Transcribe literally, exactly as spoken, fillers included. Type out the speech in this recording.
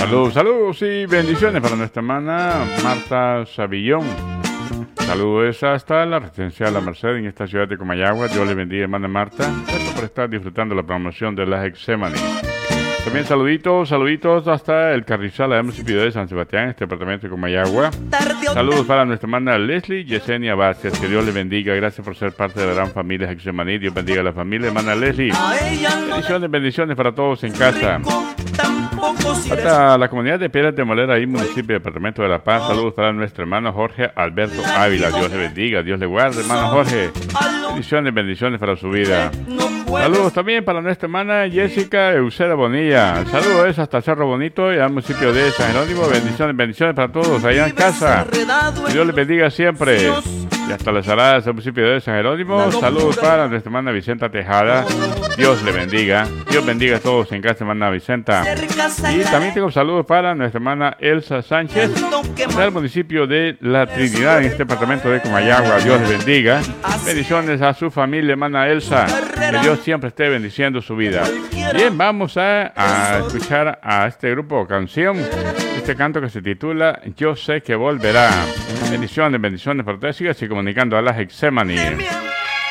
Saludos, saludos y bendiciones para nuestra hermana Marta Savillón. Saludos hasta la residencia de La Merced en esta ciudad de Comayagua. Dios le bendiga, hermana Marta. Gracias por estar disfrutando la promoción de la Hexemani. También saluditos, saluditos hasta el Carrizal, el municipio de San Sebastián, este departamento de Comayagua. Saludos para nuestra hermana Leslie Yesenia Vázquez. Que Dios le bendiga. Gracias por ser parte de la gran familia Hexemani. Dios bendiga a la familia, hermana Leslie. Bendiciones, bendiciones para todos en casa. Hasta la comunidad de Piedras de Molera, ahí municipio y departamento de La Paz. Saludos para nuestro hermano Jorge Alberto Ávila. Dios le bendiga, Dios le guarde, hermano Jorge. Bendiciones, bendiciones para su vida. Saludos también para nuestra hermana Jessica Eusera Bonilla. Saludos hasta Cerro Bonito y al municipio de San Jerónimo. Bendiciones, bendiciones para todos allá en casa. Que Dios les bendiga siempre. Y hasta las Saladas del municipio de San Jerónimo. Saludos para nuestra hermana Vicenta Tejada. Dios le bendiga. Dios bendiga a todos en casa, hermana Vicenta. Y también tengo saludos para nuestra hermana Elsa Sánchez del municipio de La Trinidad en este departamento de Comayagua. Dios le bendiga. Bendiciones a su familia, hermana Elsa. Que Dios siempre esté bendiciendo su vida. Bien, vamos a, a escuchar a este grupo canción. Este canto que se titula Yo sé que volverá. Bendiciones, bendiciones para ustedes. Siga así comunicando a la Hexemani.